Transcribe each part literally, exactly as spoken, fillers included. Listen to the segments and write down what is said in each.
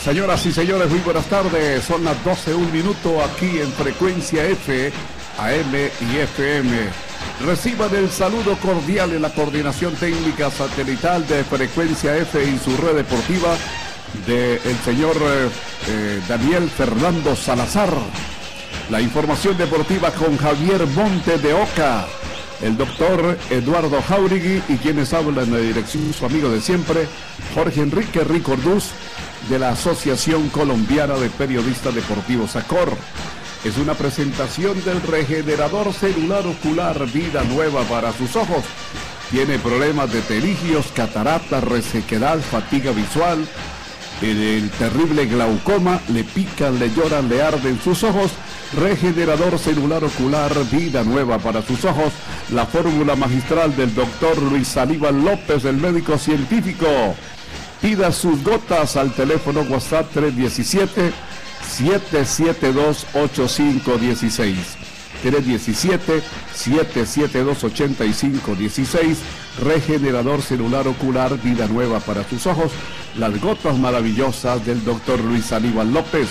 Señoras y señores, muy buenas tardes. Son las doce, un minuto aquí en Frecuencia F, A M y F M. Reciban el saludo cordial en la coordinación técnica satelital de Frecuencia F y su red deportiva del señor eh, eh, Daniel Fernando Salazar. La información deportiva con Javier Monte de Oca, el doctor Eduardo Jauregui y quienes hablan en la dirección, su amigo de siempre, Jorge Enrique Ricordús, de la Asociación Colombiana de Periodistas Deportivos, ACOR. Es una presentación del regenerador celular ocular Vida Nueva para sus ojos. Tiene problemas de pterigios, cataratas, resequedad, fatiga visual, el terrible glaucoma, le pican, le lloran, le arden sus ojos. Regenerador celular ocular Vida Nueva para sus ojos. La fórmula magistral del doctor Luis Aníbal López, el médico científico. Pida sus gotas al teléfono WhatsApp tres uno siete, siete siete dos, ocho cinco uno seis. tres uno siete, siete siete dos, ocho cinco uno seis. Regenerador celular ocular Vida Nueva para sus ojos. Las gotas maravillosas del doctor Luis Aníbal López.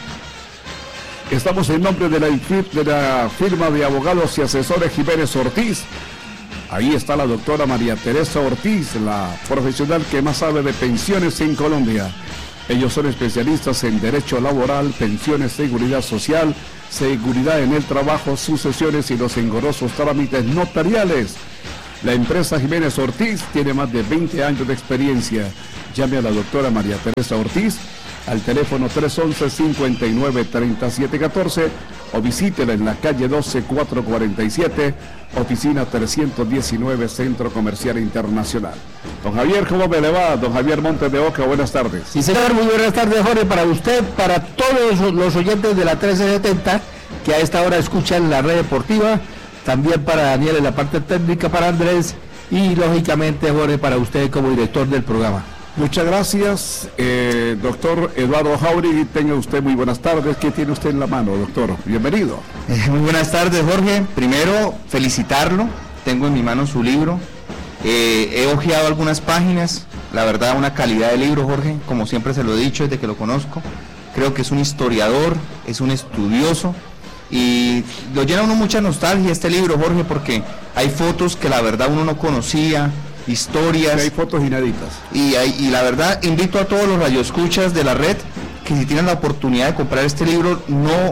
Estamos en nombre de la, de la firma de abogados y asesores Jiménez Ortiz. Ahí está la doctora María Teresa Ortiz, la profesional que más sabe de pensiones en Colombia. Ellos son especialistas en derecho laboral, pensiones, seguridad social, seguridad en el trabajo, sucesiones y los engorrosos trámites notariales. La empresa Jiménez Ortiz tiene más de veinte años de experiencia. Llame a la doctora María Teresa Ortiz al teléfono tres once, cincuenta y nueve, treinta y siete catorce o visítela en la calle doce, cuatrocientos cuarenta y siete, oficina trescientos diecinueve, Centro Comercial Internacional. Don Javier, ¿cómo me le va? Don Javier Montes de Oca, buenas tardes. Sí, señor, muy buenas tardes, Jorge, para usted, para todos los oyentes de la trece setenta que a esta hora escuchan la red deportiva, también para Daniel en la parte técnica, para Andrés y lógicamente, Jorge, para usted como director del programa. Muchas gracias, eh, doctor Eduardo Jauregui, tenga usted muy buenas tardes. ¿Qué tiene usted en la mano, doctor? Bienvenido. Eh, muy buenas tardes, Jorge. Primero, felicitarlo. Tengo en mi mano su libro. Eh, he hojeado algunas páginas. La verdad, una calidad de libro, Jorge, como siempre se lo he dicho desde que lo conozco. Creo que es un historiador, es un estudioso. Y lo llena uno mucha nostalgia este libro, Jorge, porque hay fotos que la verdad uno no conocía, historias. Sí, hay fotos inéditas. Y, hay, y la verdad, invito a todos los radioescuchas de la red que si tienen la oportunidad de comprar este libro, no,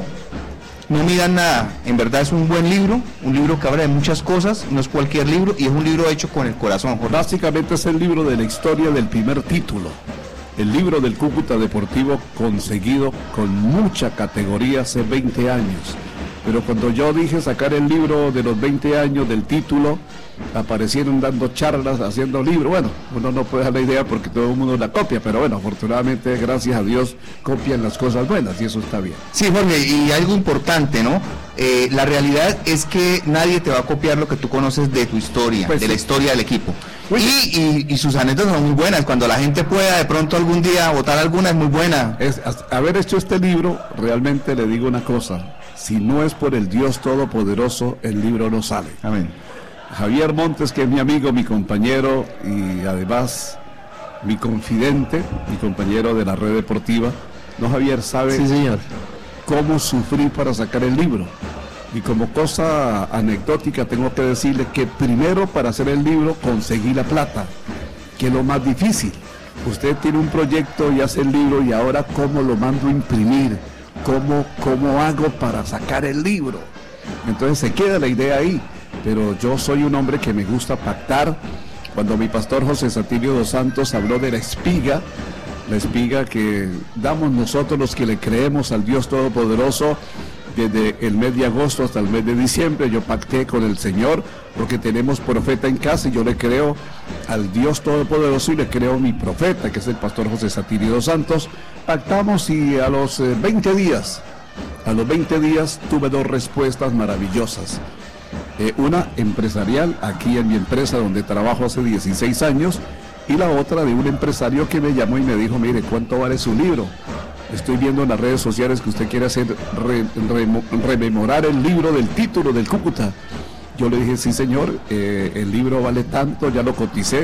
no midan nada. En verdad es un buen libro, un libro que habla de muchas cosas, no es cualquier libro, y es un libro hecho con el corazón, Jorge. Básicamente es el libro de la historia del primer título. El libro del Cúcuta Deportivo conseguido con mucha categoría hace veinte años. Pero cuando yo dije sacar el libro de los veinte años del título, aparecieron dando charlas, haciendo libros. Bueno, uno no puede dar la idea porque todo el mundo la copia, pero bueno, afortunadamente, gracias a Dios, copian las cosas buenas y eso está bien. Sí, Jorge, y algo importante, ¿no? Eh, la realidad es que nadie te va a copiar lo que tú conoces de tu historia, pues de sí. La historia del equipo. Y, y, y sus anécdotas son muy buenas. Cuando la gente pueda de pronto algún día votar alguna, es muy buena. Es, haber hecho este libro, realmente le digo una cosa. Si no es por el Dios Todopoderoso, el libro no sale. Amén. Javier Montes, que es mi amigo, mi compañero y además mi confidente, mi compañero de la red deportiva. No, Javier, sabe sí, señor. cómo sufrí para sacar el libro. Y como cosa anecdótica tengo que decirle que primero para hacer el libro conseguí la plata, que es lo más difícil. Usted tiene un proyecto y hace el libro y ahora cómo lo mando a imprimir, cómo, cómo hago para sacar el libro. Entonces se queda la idea ahí, pero yo soy un hombre que me gusta pactar. Cuando mi pastor José Satilio dos Santos habló de la espiga, la espiga que damos nosotros los que le creemos al Dios Todopoderoso, desde el mes de agosto hasta el mes de diciembre, yo pacté con el Señor, porque tenemos profeta en casa y yo le creo al Dios Todopoderoso y le creo a mi profeta, que es el pastor José Satilio dos Santos. Pactamos y a los eh, veinte días, a los veinte días tuve dos respuestas maravillosas. Eh, una empresarial, aquí en mi empresa donde trabajo hace dieciséis años, y la otra de un empresario que me llamó y me dijo, mire, ¿cuánto vale su libro? Estoy viendo en las redes sociales que usted quiere hacer re, re, rememorar el libro del título del Cúcuta. Yo le dije, sí señor, eh, el libro vale tanto, ya lo coticé,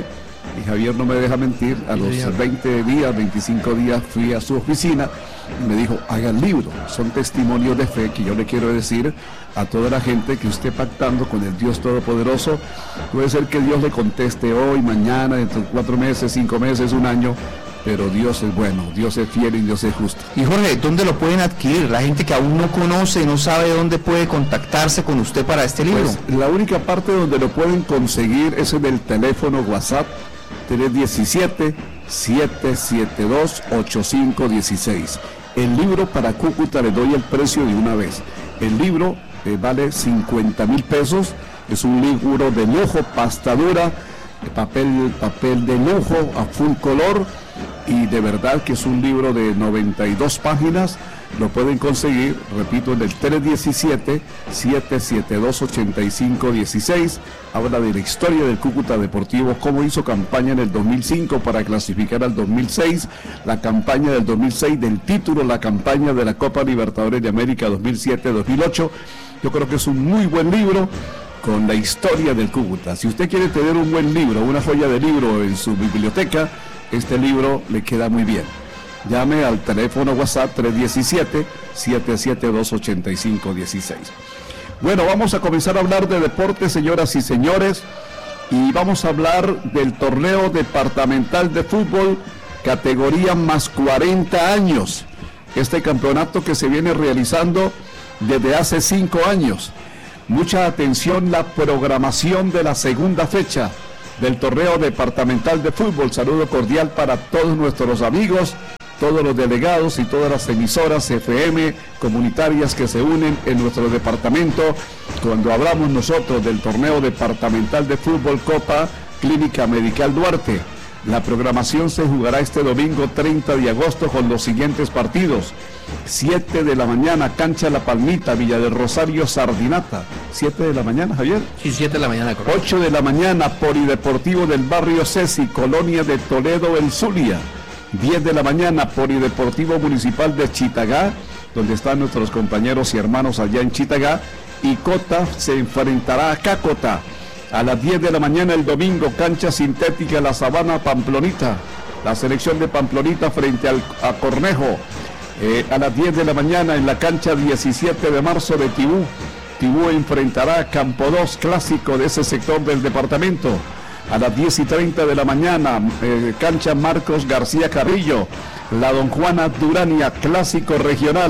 y Javier no me deja mentir, a los veinte días, veinticinco días fui a su oficina y me dijo, haga el libro. Son testimonios de fe que yo le quiero decir a toda la gente que usted pactando con el Dios Todopoderoso, puede ser que Dios le conteste hoy, mañana, dentro de cuatro meses, cinco meses, un año, pero Dios es bueno, Dios es fiel y Dios es justo. Y Jorge, ¿dónde lo pueden adquirir? La gente que aún no conoce, no sabe dónde puede contactarse con usted para este libro. Pues, la única parte donde lo pueden conseguir es en el teléfono WhatsApp tres uno siete, siete siete dos, ocho cinco uno seis. El libro para Cúcuta le doy el precio de una vez. El libro eh, vale cincuenta mil pesos, es un libro de lujo, pasta dura, papel, papel de lujo a full color, y de verdad que es un libro de noventa y dos páginas. Lo pueden conseguir, repito, en el tres uno siete, siete siete dos, ocho cinco uno seis. Habla de la historia del Cúcuta Deportivo, cómo hizo campaña en el dos mil cinco para clasificar al dos mil seis, la campaña del dos mil seis del título, la campaña de la Copa Libertadores de América dos mil siete dos mil ocho. Yo creo que es un muy buen libro con la historia del Cúcuta. Si usted quiere tener un buen libro, una joya de libro en su biblioteca, este libro le queda muy bien. Llame al teléfono WhatsApp tres uno siete, siete siete dos, ocho cinco uno seis. Bueno, vamos a comenzar a hablar de deportes, señoras y señores, y vamos a hablar del torneo departamental de fútbol, categoría más cuarenta años. Este campeonato que se viene realizando desde hace cinco años. Mucha atención, la programación de la segunda fecha del torneo departamental de fútbol. Saludo cordial para todos nuestros amigos, todos los delegados y todas las emisoras F M comunitarias que se unen en nuestro departamento cuando hablamos nosotros del torneo departamental de fútbol Copa Clínica Medical Duarte. La programación se jugará este domingo treinta de agosto con los siguientes partidos. siete de la mañana, Cancha La Palmita, Villa del Rosario, Sardinata. siete de la mañana, Javier. Sí, siete de la mañana, correcto. ocho de la mañana, Polideportivo del Barrio Ceci, Colonia de Toledo, El Zulia. diez de la mañana, Polideportivo Municipal de Chitagá, donde están nuestros compañeros y hermanos allá en Chitagá. Y Cota se enfrentará a Cácota. A las diez de la mañana el domingo, Cancha Sintética La Sabana, Pamplonita. La selección de Pamplonita frente al, a Cornejo. Eh, a las diez de la mañana en la cancha diecisiete de marzo de Tibú. Tibú enfrentará a Campo dos, clásico de ese sector del departamento. A las diez y treinta de la mañana, eh, cancha Marcos García Carrillo. La Don Juana Durania, clásico regional.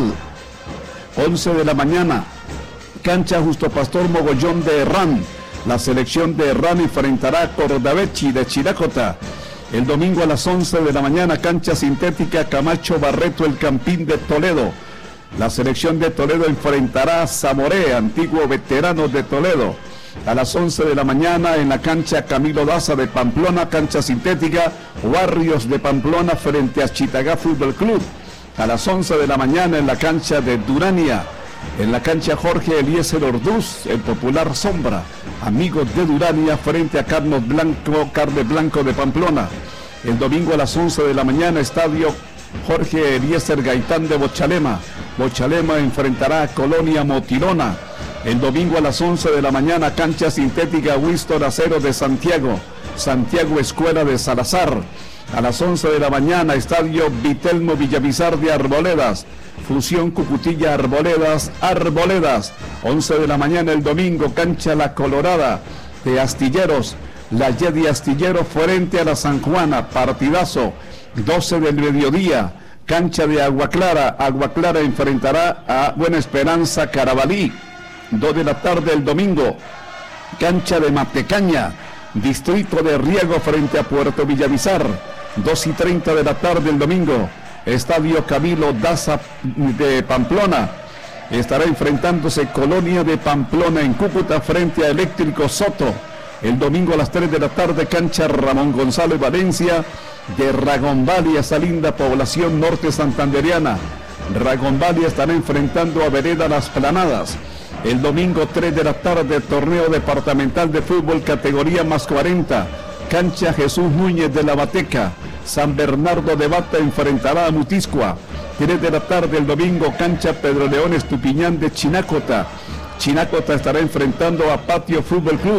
once de la mañana, cancha Justo Pastor Mogollón de Herrán. La selección de Herrán enfrentará a Cordavechi de Chiracota. El domingo a las once de la mañana, cancha sintética Camacho Barreto, el Campín de Toledo. La selección de Toledo enfrentará a Zamoré, antiguo veterano de Toledo. A las once de la mañana en la cancha Camilo Daza de Pamplona, cancha sintética Barrios de Pamplona frente a Chitagá Fútbol Club. A las once de la mañana en la cancha de Durania. En la cancha Jorge Eliezer Orduz, el popular Sombra, amigos de Durania frente a Carlos Blanco, Carne Blanco de Pamplona. El domingo a las once de la mañana, estadio Jorge Eliezer Gaitán de Bochalema. Bochalema enfrentará a Colonia Motilona. El domingo a las once de la mañana, cancha sintética Winston Acero de Santiago. Santiago Escuela de Salazar. A las once de la mañana, estadio Vitelmo Villamizar de Arboledas. Fusión Cucutilla Arboledas, Arboledas. once de la mañana el domingo, cancha La Colorada de Astilleros. La Yedi Astillero frente a la San Juana, partidazo. doce del mediodía, cancha de Agua Clara. Agua Clara enfrentará a Buena Esperanza Carabalí. dos de la tarde el domingo, cancha de Matecaña. Distrito de Riego frente a Puerto Villamizar. dos y treinta de la tarde el domingo. Estadio Camilo Daza de Pamplona. Estará enfrentándose Colonia de Pamplona en Cúcuta frente a Eléctrico Soto. El domingo a las tres de la tarde, cancha Ramón González Valencia de Ragonvalia, esa linda población norte santanderiana. Ragonvalia estará enfrentando a Vereda Las Planadas. El domingo tres de la tarde, torneo departamental de fútbol categoría más cuarenta. Cancha Jesús Núñez de la Bateca. San Bernardo de Bata enfrentará a Mutiscua. tres de la tarde el domingo, cancha Pedro León Estupiñán de Chinácota. Chinácota estará enfrentando a Patio Fútbol Club.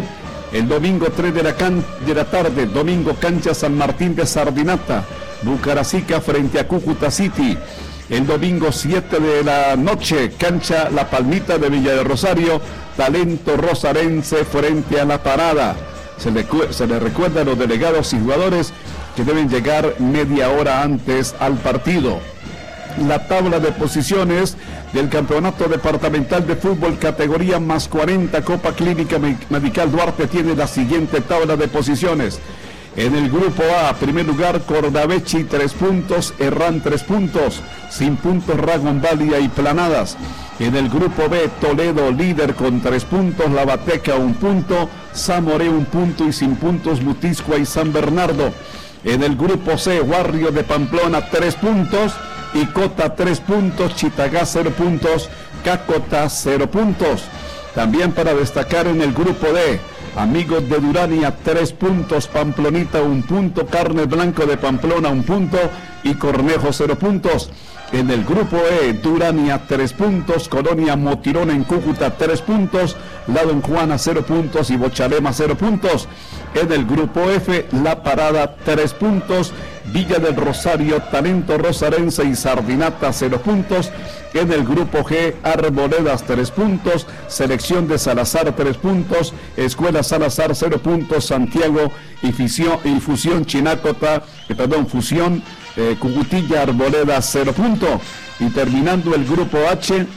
El domingo tres de la, can, de la tarde, domingo cancha San Martín de Sardinata, Bucaracica frente a Cúcuta City. El domingo siete de la noche, cancha La Palmita de Villa de Rosario, Talento Rosarense frente a La Parada. Se le, se le recuerda a los delegados y jugadores que deben llegar media hora antes al partido. La tabla de posiciones del Campeonato Departamental de Fútbol categoría más cuarenta Copa Clínica Medical Duarte tiene la siguiente tabla de posiciones. En el grupo A, primer lugar Cordavechi, tres puntos, Herrán, tres puntos, sin puntos Ragon Valia y Planadas. En el grupo B, Toledo, líder con tres puntos, Lavateca, un punto, Zamoré, un punto y sin puntos, Mutiscua y San Bernardo. En el grupo C, Barrio de Pamplona, tres puntos, Icota, tres puntos, Chitagá, cero puntos, Cácota, cero puntos. También para destacar en el grupo D, Amigos de Durania, tres puntos, Pamplonita, un punto, Carne Blanco de Pamplona, un punto y Cornejo, cero puntos. En el grupo E, Durania, tres puntos, Colonia Motirón en Cúcuta, tres puntos, Lado en Juana, cero puntos y Bochalema, cero puntos. En el grupo F, La Parada, tres puntos, Villa del Rosario, Talento Rosarense y Sardinata, cero puntos. En el grupo G, Arboledas, tres puntos, Selección de Salazar, tres puntos, Escuela Salazar, cero puntos, Santiago y Fusión, y Fusión Chinacota, eh, perdón, Fusión eh, Cucutilla, Arboledas, cero puntos. Y terminando el grupo H,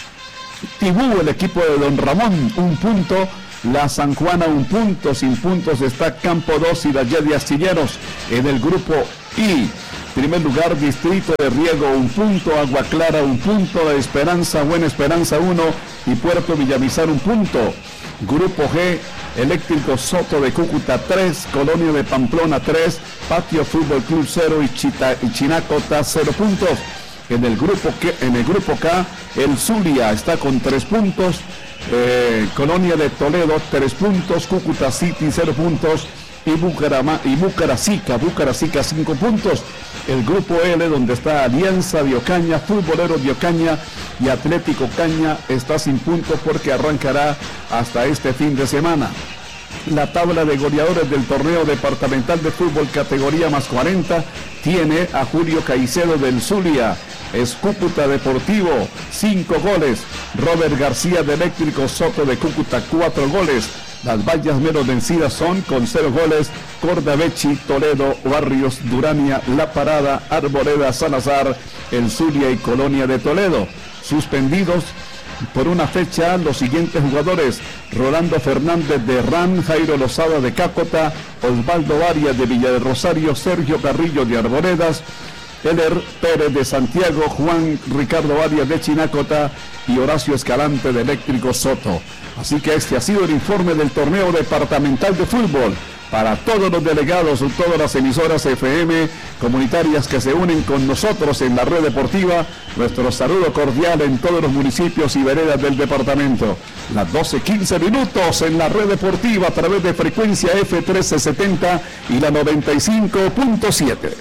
Tibú, el equipo de Don Ramón, un punto, La San Juana, un punto, sin puntos está Campo dos y la Yedi Astilleros. En el grupo I, primer lugar Distrito de Riego, un punto, Agua Clara, un punto, Esperanza, Buena Esperanza, uno y Puerto Villamizar, un punto. Grupo G, Eléctrico Soto de Cúcuta, tres, Colonia de Pamplona, tres, Patio Fútbol Club, cero y, Chita, y Chinacota, cero puntos. En el grupo K, en el grupo K, el Zulia está con tres puntos, eh, Colonia de Toledo, tres puntos, Cúcuta City, cero puntos, y, Bucarama, y Bucaracica, Bucaracica, cinco puntos. El grupo L, donde está Alianza de Ocaña, Futbolero de Ocaña y Atlético Caña, está sin puntos porque arrancará hasta este fin de semana. La tabla de goleadores del torneo departamental de fútbol categoría más cuarenta tiene a Julio Caicedo del Zulia, es Cúcuta Deportivo, cinco goles, Robert García de Eléctrico Soto de Cúcuta, cuatro goles. Las vallas menos vencidas son con cero goles, Cordavechi, Toledo, Barrios, Durania, La Parada, Arboleda, Salazar, El Zulia y Colonia de Toledo. Suspendidos por una fecha los siguientes jugadores: Rolando Fernández de Herrán, Jairo Lozada de Cácota, Osvaldo Arias de Villa de Rosario, Sergio Carrillo de Arboledas, Eler Pérez de Santiago, Juan Ricardo Arias de Chinacota y Horacio Escalante de Eléctrico Soto. Así que este ha sido el informe del torneo departamental de fútbol. Para todos los delegados y todas las emisoras F M comunitarias que se unen con nosotros en la red deportiva, nuestro saludo cordial en todos los municipios y veredas del departamento. Las doce quince minutos en la red deportiva a través de frecuencia F trece setenta y la noventa y cinco punto siete.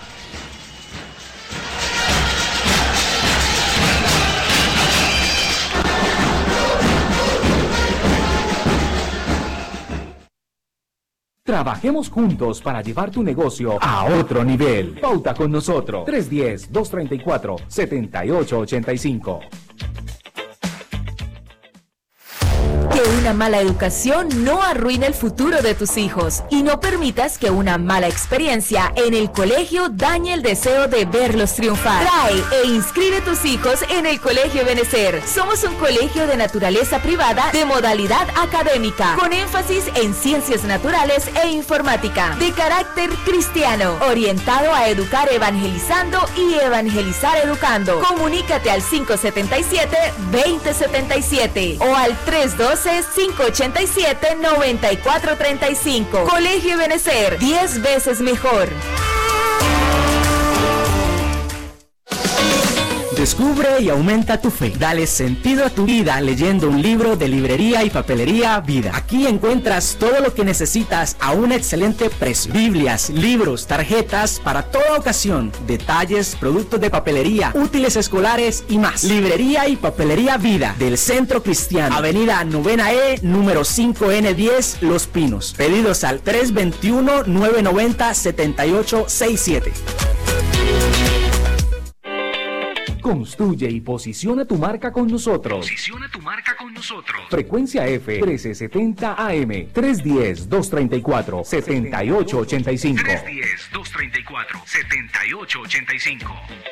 Trabajemos juntos para llevar tu negocio a otro nivel. Pauta con nosotros. tres uno cero, dos tres cuatro, siete ocho ocho cinco. Que una mala educación no arruine el futuro de tus hijos y no permitas que una mala experiencia en el colegio dañe el deseo de verlos triunfar. Trae e inscribe tus hijos en el Colegio Benecer. Somos un colegio de naturaleza privada de modalidad académica, con énfasis en ciencias naturales e informática, de carácter cristiano, orientado a educar evangelizando y evangelizar educando. Comunícate al cinco siete siete, dos cero siete siete o al tres uno dos, cinco ocho siete, nueve cuatro tres cinco. Colegio Benecer, diez veces mejor. Descubre y aumenta tu fe. Dale sentido a tu vida leyendo un libro de Librería y Papelería Vida. Aquí encuentras todo lo que necesitas a un excelente precio. Biblias, libros, tarjetas para toda ocasión, detalles, productos de papelería, útiles escolares y más. Librería y Papelería Vida del Centro Cristiano, Avenida Novena E, número cinco N diez, Los Pinos. Pedidos al tres dos uno, nueve nueve cero, siete ocho seis siete. Construye y posiciona tu marca con nosotros. Posiciona tu marca con nosotros. Frecuencia F trece setenta A M, tres uno cero, dos tres cuatro, siete ocho ocho cinco. tres uno cero, dos tres cuatro, siete ocho ocho cinco.